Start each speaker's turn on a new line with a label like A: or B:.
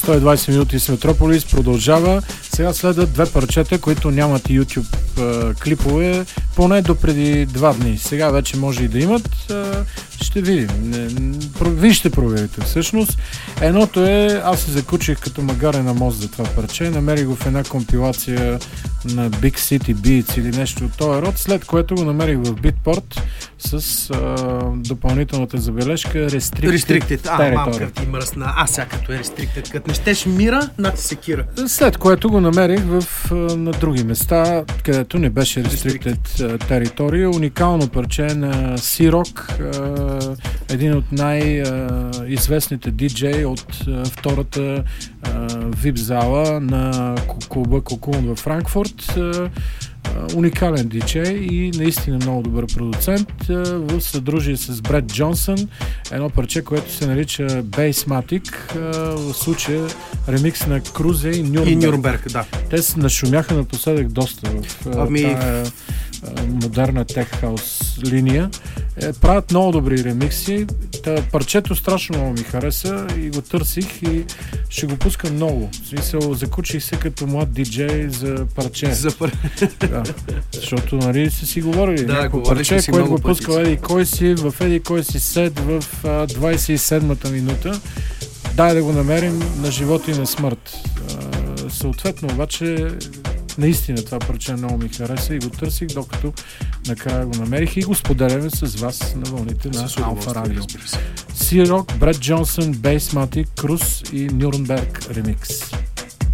A: 120 минути с Метрополис продължава. Сега следват две парчета, които нямат YouTube клипове, поне до преди 2 дни. Сега вече може и да имат. Ще видим. Вие ще проверите всъщност. Едното е, аз се закучих като магарена мост за това парче. Намерих го в една компилация на Big City Beats или нещо от този род, след което го намерих в Beatport с допълнителната забележка Restricted Territory.
B: Мамка ти мръсна. Сега като е Restricted, като не щеш мира, над секира.
A: След което го намерих на други места, където не беше Restricted Territory. Уникално парче на Сирок, един от най-известните диджей от втората VIP зала на клуба Кокун във Франкфурт. Уникален диджей и наистина много добър продуцент в съдружие с Бред Джонсън. Едно парче, което се нарича Bassmatic, в случая ремикс на Крузе и Нюрнберг.
B: Да.
A: Те се нашумяха напоследък доста в тая модерна тех-хаус линия. Правят много добри ремикси. Парчето страшно много ми хареса и го търсих и ще го пускам много. В смисъл, закучих се като млад диджей за парче. Да. Защото, нали, са си говорили някакво парче, което го пускал еди кой си, в еди кой си сет в 27-та минута. Дай да го намерим на живота и на смърт. Съответно, обаче, наистина това парче много ми хареса и го търсих, докато накрая го намерих и го споделяме с вас на вълните на Алфа Радио. Сирок, Бред Джонсън, Bassmatic, Круз и Нюрнберг ремикс.